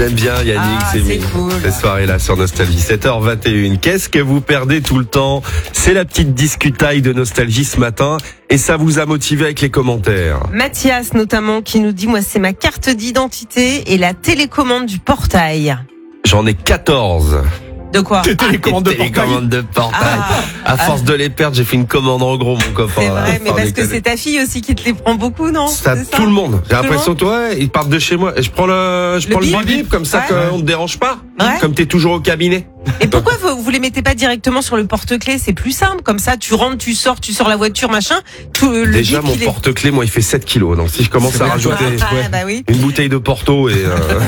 J'aime bien Yannick, c'est cool. Cette soirée-là sur Nostalgie, 7h21. Qu'est-ce que vous perdez tout le temps? C'est la petite discutaille de Nostalgie ce matin et ça vous a motivé avec les commentaires. Mathias notamment qui nous dit, moi c'est ma carte d'identité et la télécommande du portail. J'en ai 14. De quoi? Des télécommandes de portail. À force de les perdre, j'ai fait une commande en gros, mon copain. C'est vrai, mais parce que c'est ta fille aussi qui te les prend beaucoup, non? Ça, tout le monde. J'ai l'impression que ouais, ils partent de chez moi. Et je prends le bip comme ça qu'on ne dérange pas. Ouais. Comme t'es toujours au cabinet. Et pourquoi vous les mettez pas directement sur le porte-clés? C'est plus simple. Comme ça, tu rentres, tu sors la voiture, machin. Déjà, mon porte-clés, moi, il fait 7 kilos. Donc, si je commence à rajouter une bouteille de Porto et...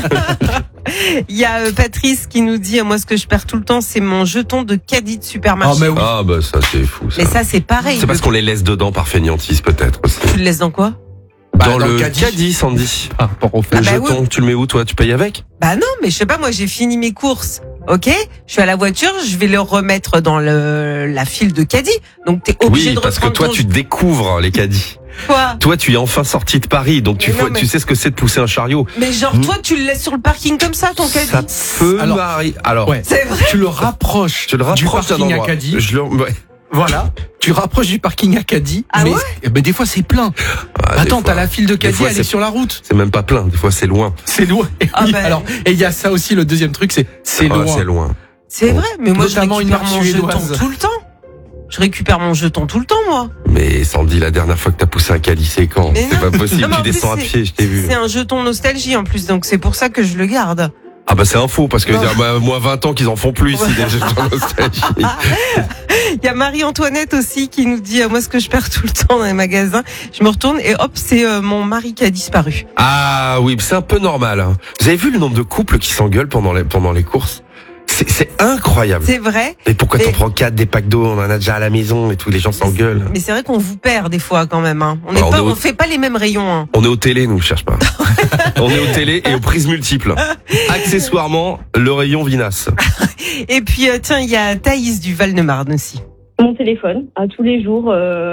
Il y a Patrice qui nous dit, moi, ce que je perds tout le temps, c'est mon jeton de caddie de supermarché. Ah, bah, ça, c'est fou, ça. Mais ça, c'est pareil. C'est parce qu'on les laisse dedans par fainéantise, peut-être, aussi. Tu le laisses dans quoi? Dans le caddie, Sandy. Le jeton, oui. Tu le mets où, toi? Tu payes avec? Bah non, mais je sais pas, moi, j'ai fini mes courses. Ok, je suis à la voiture, je vais le remettre dans la file de caddie. Donc t'es obligé de reprendre. Oui, parce que toi, tu découvres les caddies. Quoi? Toi, tu es enfin sorti de Paris, donc tu sais ce que c'est de pousser un chariot. Mais genre, toi, tu le laisses sur le parking comme ça, ton caddie? Ça peut m'arriver. Alors, c'est vrai. Tu le rapproches du parking à caddie. Voilà, tu rapproches du parking à caddie, mais des fois c'est plein. Attends, t'as la file de caddie, elle est sur la route. C'est même pas plein, des fois c'est loin. C'est loin. Alors, et il y a ça aussi, le deuxième truc, c'est loin. C'est loin. C'est vrai, mais moi je récupère récupère mon jeton tout le temps. Je récupère mon jeton tout le temps, moi. Mais Sandy, la dernière fois que t'as poussé un caddie, c'est quand? C'est pas possible, tu descends à pied, je t'ai vu. C'est un jeton nostalgie en plus, donc c'est pour ça que je le garde. Ah bah c'est un faux, parce que moi 20 ans qu'ils en font plus, c'est des jetons nostalgie. Il y a Marie-Antoinette aussi qui nous dit, moi ce que je perds tout le temps dans les magasins, je me retourne et hop, c'est mon mari qui a disparu. Ah oui, c'est un peu normal. Hein. Vous avez vu le nombre de couples qui s'engueulent pendant les courses? C'est incroyable. C'est vrai. Et pourquoi t'en prends 4 des packs d'eau? On en a déjà à la maison et tout, les gens s'engueulent. Mais c'est vrai qu'on vous perd des fois quand même. Hein. On fait pas les mêmes rayons. Hein. On est au télé, nous, cherche pas. On est au télé et aux prises multiples. Accessoirement, le rayon vinasse. Et puis tiens, il y a Thaïs du Val-de-Marne aussi. Mon téléphone, à tous les jours,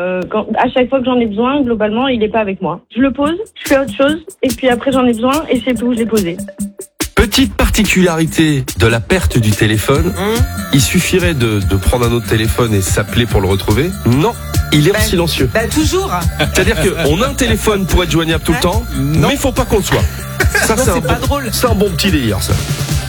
à chaque fois que j'en ai besoin, globalement, il est pas avec moi. Je le pose, je fais autre chose, et puis après j'en ai besoin, et je sais plus où je l'ai posé. Petite particularité de la perte du téléphone, il suffirait de prendre un autre téléphone et s'appeler pour le retrouver. Non, il est en silencieux. Toujours. C'est-à-dire qu'on a un téléphone pour être joignable tout le temps, mais il faut pas qu'on le soit. Ça, c'est pas drôle. C'est un bon petit délire, ça.